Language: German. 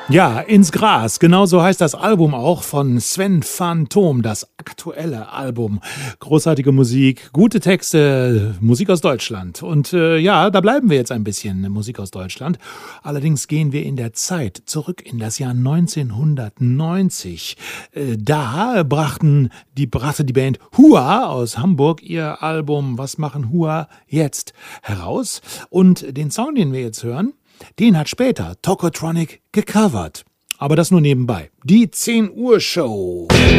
Ja, ins Gras. Genau so heißt das Album auch von Sven Phantom, das aktuelle Album. Großartige Musik, gute Texte, Musik aus Deutschland. Und ja, da bleiben wir jetzt ein bisschen, Musik aus Deutschland. Allerdings gehen wir in der Zeit zurück in das Jahr 1990. Da brachte die Band Hua aus Hamburg ihr Album Was machen Hua jetzt heraus. Und den Song, den wir jetzt hören, den hat später Tokotronic gecovert. Aber das nur nebenbei. Die 10 Uhr Show.